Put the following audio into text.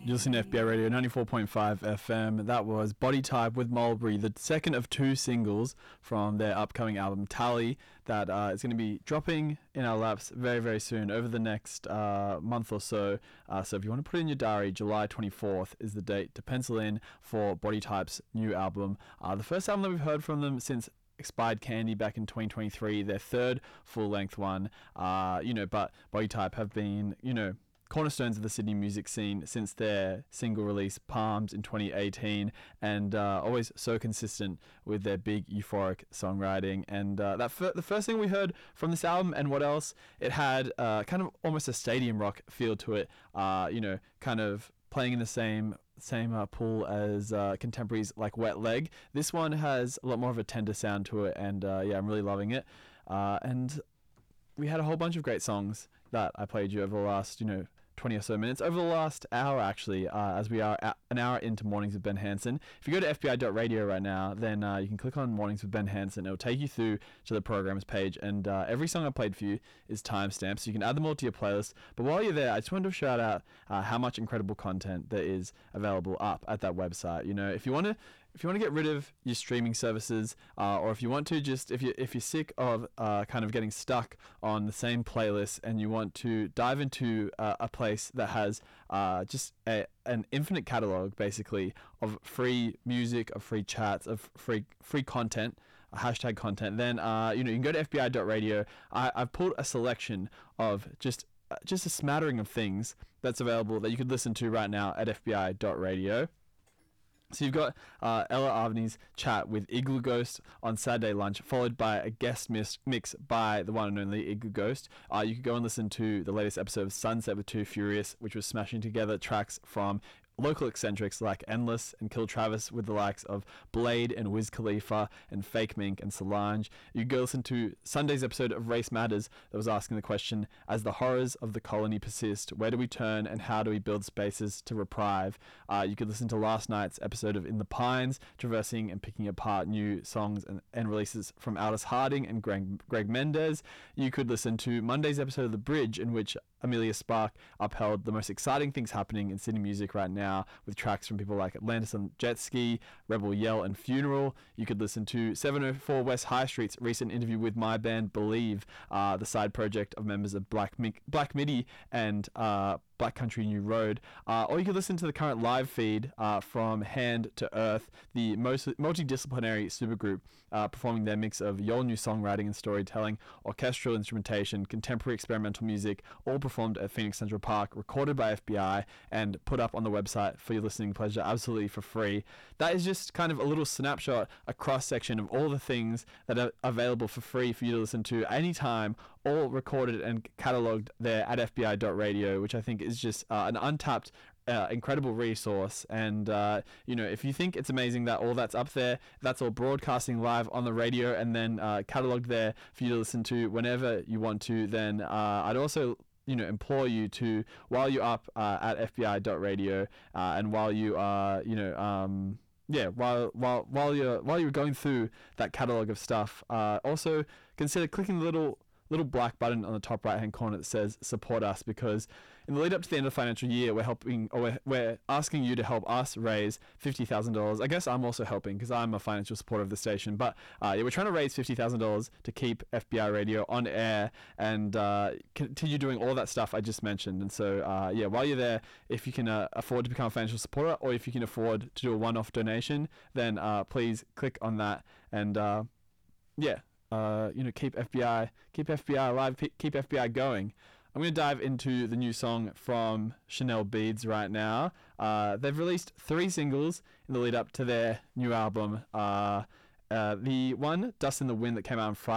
You're listening to FBI Radio 94.5 FM. That was Body Type with Mulberry, the second of two singles from their upcoming album Tally that is going to be dropping in our laps very, very soon over the next month or so. So if you want to put it in your diary, July 24th is the date to pencil in for Body Type's new album. The first album that we've heard from them since Expired Candy back in 2023, their third full-length one. But Body Type have been, cornerstones of the Sydney music scene since their single release Palms in 2018, and always so consistent with their big euphoric songwriting. And the first thing we heard from this album, and what else, it had kind of almost a stadium rock feel to it, kind of playing in the same pool as contemporaries like Wet Leg. This one has a lot more of a tender sound to it, and I'm really loving it. And we had a whole bunch of great songs that I played you over the last 20 or so minutes, over the last hour actually, as we are an hour into Mornings with Ben Hansen. If you go to fbi.radio right now, then you can click on Mornings with Ben Hansen. It'll take you through to the programs page, and every song I played for you is timestamped, so you can add them all to your playlist. But while you're there, I just wanted to shout out how much incredible content there is available up at that website. If you want to get rid of your streaming services, or if you want to if you're sick of kind of getting stuck on the same playlist, and you want to dive into a place that has just an infinite catalog, basically, of free music, of free chats, of free content, hashtag content, then you can go to fbi.radio. I've pulled a selection of just a smattering of things that's available that you could listen to right now at fbi.radio. So you've got Ella Avni's chat with Igloo Ghost on Saturday Lunch, followed by a guest mix by the one and only Igloo Ghost. You could go and listen to the latest episode of Sunset with Too Furious, which was smashing together tracks from local eccentrics like Endless and Kill Travis with the likes of Blade and Wiz Khalifa and Fake Mink and Solange. You go listen to Sunday's episode of Race Matters that was asking the question, as the horrors of the colony persist, where do we turn and how do we build spaces to reprieve? You could listen to last night's episode of In the Pines, traversing and picking apart new songs and releases from Aldous Harding and Greg Mendez. You could listen to Monday's episode of The Bridge, in which Amelia Spark upheld the most exciting things happening in Sydney music right now, with tracks from people like Atlantis on Jet Ski, Rebel Yell and Funeral. You could listen to 704 West High Street's recent interview with my band Believe, the side project of members of Black Midi and Black Country New Road. Or you could listen to the current live feed from Hand to Earth, the multidisciplinary supergroup performing their mix of your new songwriting and storytelling, orchestral instrumentation, contemporary experimental music, all performed at Phoenix Central Park, recorded by FBI, and put up on the website for your listening pleasure absolutely for free. That is just kind of a little snapshot, a cross-section of all the things that are available for free for you to listen to anytime, all recorded and catalogued there at fbi.radio, which I think is just an untapped incredible resource. And if you think it's amazing that all that's up there, that's all broadcasting live on the radio and then catalogued there for you to listen to whenever you want to, then I'd also implore you to, while you're up at fbi.radio and while you are while you're going through that catalog of stuff, also consider clicking the little black button on the top right hand corner that says support us, because in the lead up to the end of the financial year, we're asking you to help us raise $50,000. I guess I'm also helping because I'm a financial supporter of the station, but we're trying to raise $50,000 to keep FBI Radio on air and continue doing all that stuff I just mentioned. And so while you're there, if you can afford to become a financial supporter, or if you can afford to do a one-off donation, then please click on that and keep FBI alive, keep FBI going. I'm going to dive into the new song from Chanel Beads right now. They've released 3 singles in the lead up to their new album. The one, Dust in the Wind, that came out on Friday,